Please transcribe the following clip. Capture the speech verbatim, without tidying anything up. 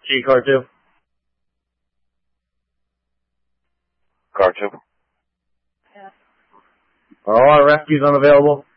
G, car two. Car two. Are all our rescues unavailable?